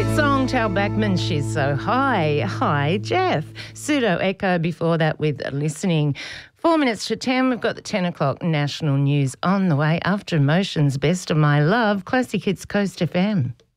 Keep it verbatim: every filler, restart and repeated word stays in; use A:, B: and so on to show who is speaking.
A: Great song, Tal Bachman, She's So High. Hi, Jeff. Pseudo Echo before that with Listening. Four minutes to ten, we've got the ten o'clock national news on the way after Emotions, Best of My Love, Classic Hits Coast F M.